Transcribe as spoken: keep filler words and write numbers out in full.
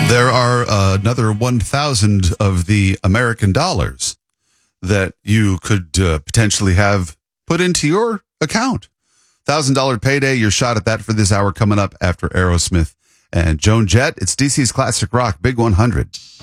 There are uh, another one thousand of the American dollars that you could uh, potentially have put into your account. one thousand dollars payday, your shot at that for this hour coming up after Aerosmith and Joan Jett. It's D C's Classic Rock, Big one hundred.